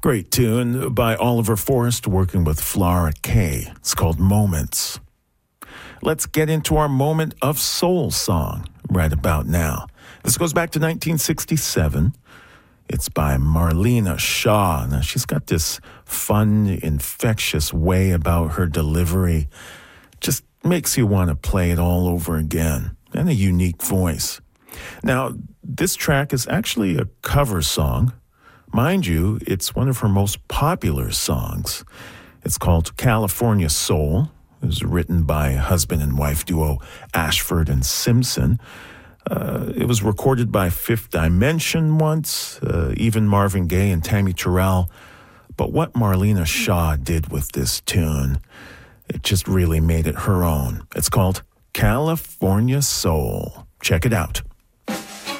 Great tune by Oliver Forrest working with Flora Kay. It's called Moments. Let's get into our moment of soul song right about now. This goes back to 1967. It's by Marlena Shaw. Now, she's got this fun, infectious way about her delivery. Just makes you want to play it all over again. And a unique voice. Now, this track is actually a cover song. Mind you, it's one of her most popular songs. It's called California Soul. It was written by husband and wife duo Ashford and Simpson. It was recorded by Fifth Dimension once, even Marvin Gaye and Tammy Terrell. But what Marlena Shaw did with this tune, it just really made it her own. It's called California Soul. Check it out.